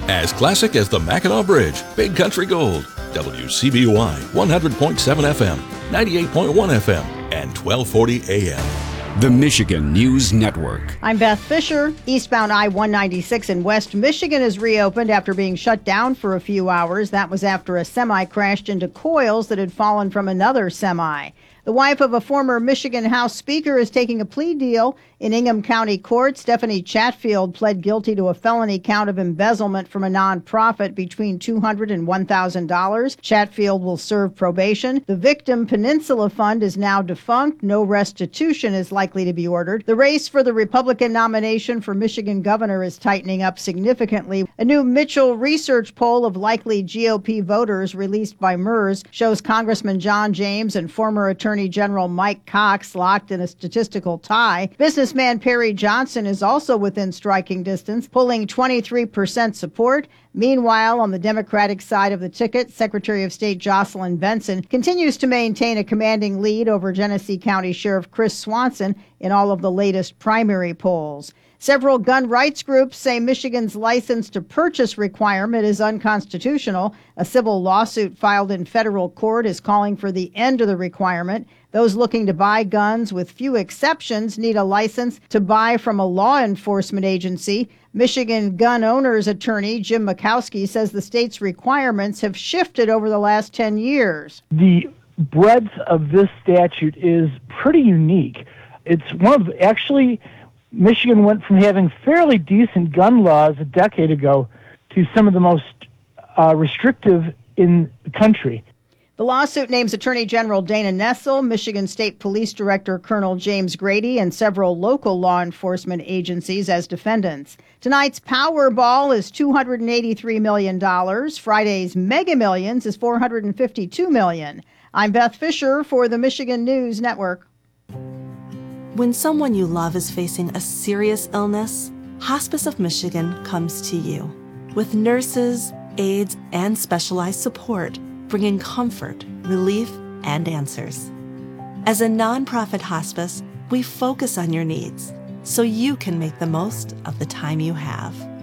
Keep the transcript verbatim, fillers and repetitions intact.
As classic as the Mackinac Bridge, Big Country Gold. W C B Y one hundred point seven F M, ninety-eight point one F M, and twelve forty A M. The Michigan News Network. I'm Beth Fisher. Eastbound I one ninety-six in West Michigan is reopened after being shut down for a few hours. That was after a semi crashed into coils that had fallen from another semi. The wife of a former Michigan House Speaker is taking a plea deal in Ingham County Court. Stephanie Chatfield pled guilty to a felony count of embezzlement from a nonprofit between two hundred dollars and one thousand dollars. Chatfield will serve probation. The Victim Peninsula Fund is now defunct. No restitution is likely to be ordered. The race for the Republican nomination for Michigan governor is tightening up significantly. A new Mitchell research poll of likely G O P voters released by M E R S shows Congressman John James and former Attorney General Mike Cox locked in a statistical tie. Businessman Perry Johnson is also within striking distance, pulling twenty-three percent support. Meanwhile, on the Democratic side of the ticket, Secretary of State Jocelyn Benson continues to maintain a commanding lead over Genesee County Sheriff Chris Swanson in all of the latest primary polls. Several gun rights groups say Michigan's license to purchase requirement is unconstitutional. A civil lawsuit filed in federal court is calling for the end of the requirement. Those looking to buy guns, with few exceptions, need a license to buy from a law enforcement agency. Michigan gun owners attorney Jim Makowski says the state's requirements have shifted over the last ten years. The breadth of this statute is pretty unique. It's one of, actually, Michigan went from having fairly decent gun laws a decade ago to some of the most uh, restrictive in the country. The lawsuit names Attorney General Dana Nessel, Michigan State Police Director Colonel James Grady, and several local law enforcement agencies as defendants. Tonight's Powerball is two hundred eighty-three million dollars. Friday's Mega Millions is four hundred fifty-two million dollars. I'm Beth Fisher for the Michigan News Network. When someone you love is facing a serious illness, Hospice of Michigan comes to you with nurses, aides, and specialized support, bringing comfort, relief, and answers. As a nonprofit hospice, we focus on your needs so you can make the most of the time you have.